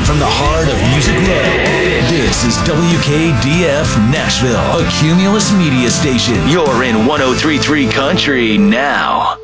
from the heart of Music Row. This is WKDF Nashville, a Cumulus media station. You're in 103.3 Country now.